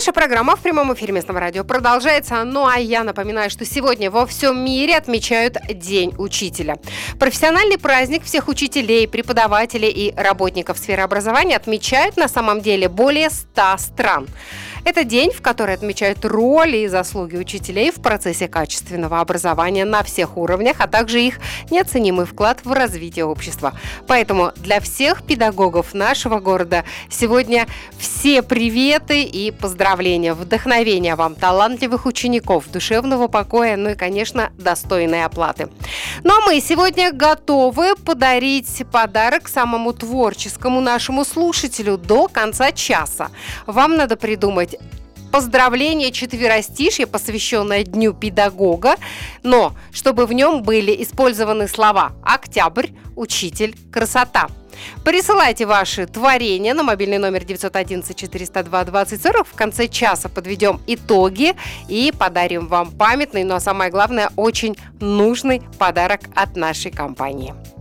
Наша программа в прямом эфире Местного радио продолжается. Ну а я напоминаю, что сегодня во всем мире отмечают День учителя. Профессиональный праздник всех учителей, преподавателей и работников сферы образования отмечают на самом деле более 100 стран. Это день, в который отмечают роли и заслуги учителей в процессе качественного образования на всех уровнях, а также их неоценимый вклад в развитие общества. Поэтому для всех педагогов нашего города сегодня все приветы и поздравления, вдохновения вам, талантливых учеников, душевного покоя, ну и, конечно, достойной оплаты. Ну а мы сегодня готовы подарить подарок самому творческому нашему слушателю до конца часа. Вам надо придумать поздравление четверостишье, посвященное Дню педагога, но чтобы в нем были использованы слова «Октябрь», «Учитель», «Красота». Присылайте ваши творения на мобильный номер 911-402-2040. В конце часа подведем итоги и подарим вам памятный, но самое главное, очень нужный подарок от нашей компании.